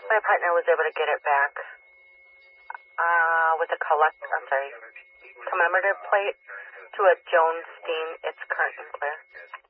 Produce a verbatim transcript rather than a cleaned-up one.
My partner was able to get it back uh, with a collect, I'm sorry, commemorative plate to a Jones Steen. It's current and clear.